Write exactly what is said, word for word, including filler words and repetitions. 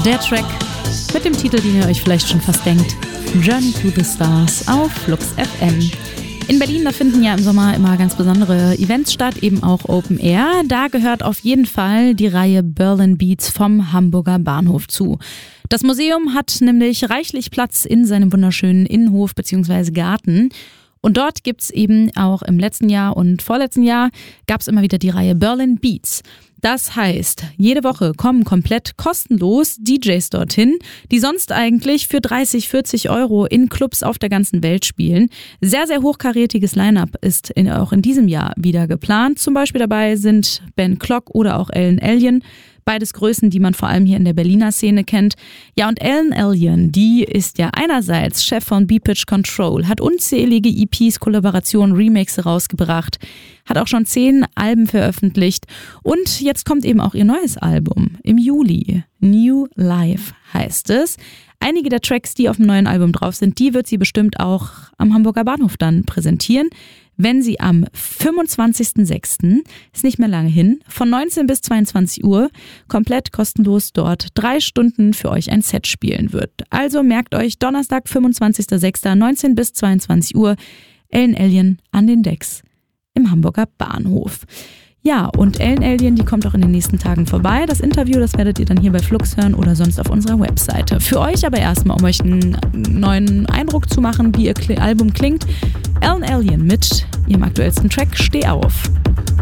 der Track mit dem Titel, den ihr euch vielleicht schon fast denkt, Journey to the Stars auf Flux F M. In Berlin, da finden ja im Sommer immer ganz besondere Events statt, eben auch Open Air. Da gehört auf jeden Fall die Reihe Berlin Beats vom Hamburger Bahnhof zu. Das Museum hat nämlich reichlich Platz in seinem wunderschönen Innenhof bzw. Garten. Und dort gibt's eben auch im letzten Jahr und vorletzten Jahr gab's immer wieder die Reihe Berlin Beats. Das heißt, jede Woche kommen komplett kostenlos D Js dorthin, die sonst eigentlich für dreißig, vierzig Euro in Clubs auf der ganzen Welt spielen. Sehr, sehr hochkarätiges Line-Up ist in, auch in diesem Jahr wieder geplant. Zum Beispiel dabei sind Ben Klock oder auch Ellen Allien. Beides Größen, die man vor allem hier in der Berliner Szene kennt. Ja, und Ellen Allien, die ist ja einerseits Chef von B-Pitch Control, hat unzählige E Ps, Kollaborationen, Remixe rausgebracht, hat auch schon zehn Alben veröffentlicht und jetzt kommt eben auch ihr neues Album im Juli. New Life heißt es. Einige der Tracks, die auf dem neuen Album drauf sind, die wird sie bestimmt auch am Hamburger Bahnhof dann präsentieren, wenn sie am fünfundzwanzigsten sechsten, ist nicht mehr lange hin, von neunzehn bis zweiundzwanzig Uhr komplett kostenlos dort drei Stunden für euch ein Set spielen wird. Also merkt euch, Donnerstag, fünfundzwanzigsten sechsten, neunzehn bis zweiundzwanzig Uhr, Ellen Allien an den Decks im Hamburger Bahnhof. Ja, und Ellen Allien, die kommt auch in den nächsten Tagen vorbei. Das Interview, das werdet ihr dann hier bei Flux hören oder sonst auf unserer Webseite. Für euch aber erstmal, um euch einen neuen Eindruck zu machen, wie ihr Album klingt, Ellen Allien mit ihrem aktuellsten Track Steh auf.